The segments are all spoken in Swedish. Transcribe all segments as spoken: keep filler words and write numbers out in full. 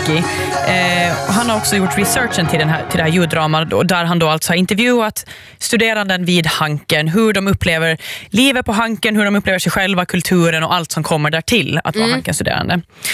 Ski. Eh, han har också gjort researchen till, den här, till det här ljuddramat där han då alltså har intervjuat studeranden vid Hanken, hur de upplever livet på Hanken, hur de upplever sig själva, kulturen och allt som kommer där till att vara mm. Hanken-studerande.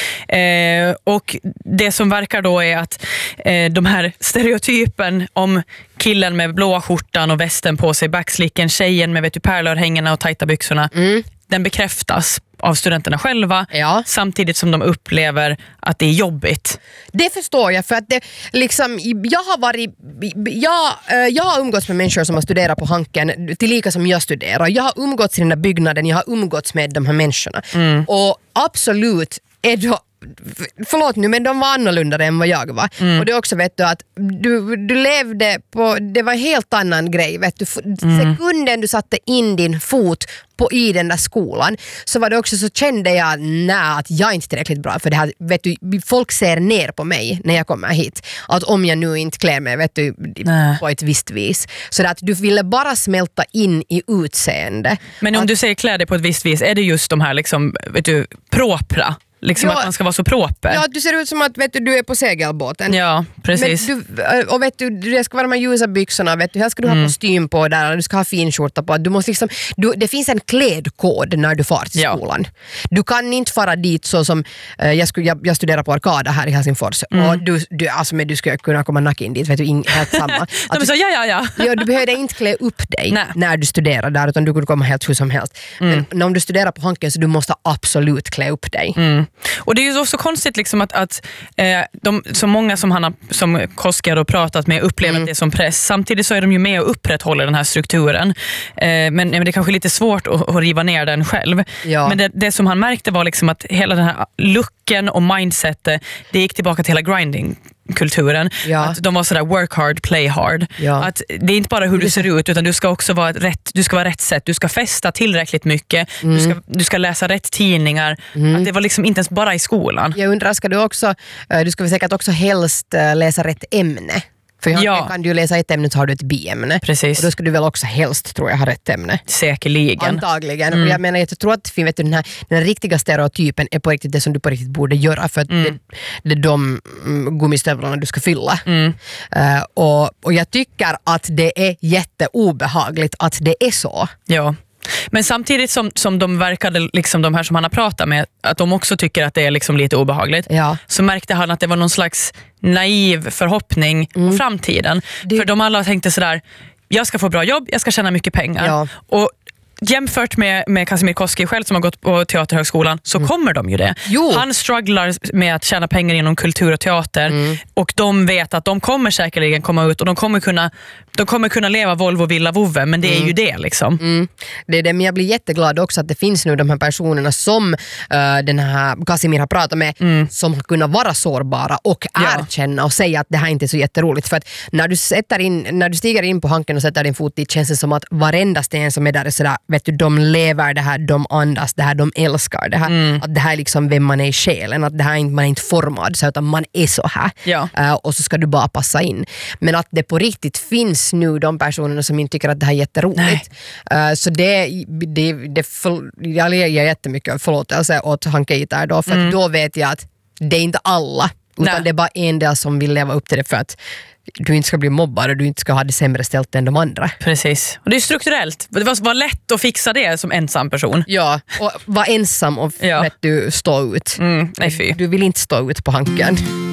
Eh, och det som verkar då är att eh, de här stereotypen om killen med blåa skjortan och västen på sig, backslicken, tjejen med vet du, pärlörhängena och tajta byxorna, mm. den bekräftas av studenterna själva, ja. Samtidigt som de upplever att det är jobbigt. Det förstår jag, för att det, liksom, jag har varit jag, jag har umgåtts med människor som har studerat på Hanken tillika som jag studerar. Jag har umgåtts i den där byggnaden, jag har umgåtts med de här människorna. Mm. Och absolut är det förlåt nu, men de var annorlunda än vad jag var. Mm. Och det också vet du att du, du levde på, det var en helt annan grej, vet du. Mm. Sekunden du satte in din fot på i den där skolan så var det också så kände jag nej, att jag är inte tillräckligt bra för det här, vet du, folk ser ner på mig när jag kommer hit. Att om jag nu inte klär mig, vet du, nej. På ett visst vis. Så att du ville bara smälta in i utseende. Men om att, du säger klä dig på ett visst vis, är det just de här liksom, vet du, propra? Liksom ja, att man ska vara så proper. Ja, du ser ut som att vet du, du är på segelbåten. Ja, precis. Men du, och vet du, det ska vara de här ljusa byxorna, vet du, här ska du ha mm. kostym på där, du ska ha fin skjorta på. Du måste liksom, du, det finns en klädkod när du far till ja. skolan. Du kan inte fara dit så som, eh, jag, skulle, jag, jag studerar på Arkada här i Helsingfors mm. och du, du, alltså, men du skulle kunna komma nack in dit, vet du, in, helt samma. Att de sa, ja, ja, ja. ja. Du behöver inte klä upp dig Nej. när du studerar där, utan du kunde komma helt hur som helst. Mm. Men om du studerar på Hanken så du måste absolut klä upp dig. Mm. Och det är ju också konstigt liksom att, att eh, de, så många som han har, som Koski har pratat med upplever mm. det som press. Samtidigt så är de ju med och upprätthåller den här strukturen. Eh, men, men det är kanske lite svårt att, att riva ner den själv. Ja. Men det, det som han märkte var liksom att hela den här looken och mindsetet, det gick tillbaka till hela grinding kulturen. Ja. Att de var sådär work hard, play hard. Ja. Att det är inte bara hur du ser ut utan du ska också vara rätt, du ska vara rätt sätt. Du ska festa tillräckligt mycket. Mm. Du, ska, du ska läsa rätt tidningar. Mm. Att det var liksom inte ens bara i skolan. Jag undrar, ska du också, du ska väl säkert också helst läsa rätt ämne? För jag, ja. kan du läsa ett ämne så har du ett biämne. Precis. Och då ska du väl också helst, tror jag, ha rätt ämne. Säkerligen. Antagligen. Mm. Och jag menar, jag tror att vet du, den, här, den här riktiga stereotypen är på riktigt det som du på riktigt borde göra. För att mm. det, det är de mm, gummistövlarna du ska fylla. Mm. Uh, och, och jag tycker att det är jätteobehagligt att det är så. Ja. Men samtidigt som, som de verkade, liksom de här som han har pratat med, att de också tycker att det är liksom lite obehagligt, ja. så märkte han att det var någon slags naiv förhoppning mm. på framtiden. Det... För de alla tänkte sådär, jag ska få bra jobb, jag ska tjäna mycket pengar. Ja. Och jämfört med, med Casimir Koski själv som har gått på Teaterhögskolan så mm. kommer de ju det. Jo. Han strugglar med att tjäna pengar inom kultur och teater mm. och de vet att de kommer säkerligen komma ut och de kommer kunna, de kommer kunna leva Volvo Villa Vove, men det är mm. ju det liksom. Mm. Det är det, men jag blir jätteglad också att det finns nu de här personerna som uh, den här Casimir har pratat med mm. som har kunnat vara sårbara och erkänna ja. och säga att det här inte är så jätteroligt, för att när du, sätter in, när du stiger in på Hanken och sätter din fot dit känns det som att varenda sten som är där är sådär, vet du, de lever det här, de andas det här, de älskar det här. Mm. Att det här är liksom vem man är i själen, att det här man är inte formad så utan man är så här. Ja. Uh, och så ska du bara passa in. Men att det på riktigt finns nu de personerna som inte tycker att det här är jätteroligt. Uh, så det, det, det för, jag ger jättemycket förlåtelse åt Hanke där då, för mm. då vet jag att det är inte alla, utan Nej. det är bara en del som vill leva upp till det för att du inte ska bli mobbad och du inte ska ha det sämre ställt än de andra. Precis. Och det är strukturellt. Det var, var lätt att fixa det som ensam person. Ja, och vara ensam och ja. vet du, stå ut. Mm, nej, fy. Du vill inte stå ut på Hanken.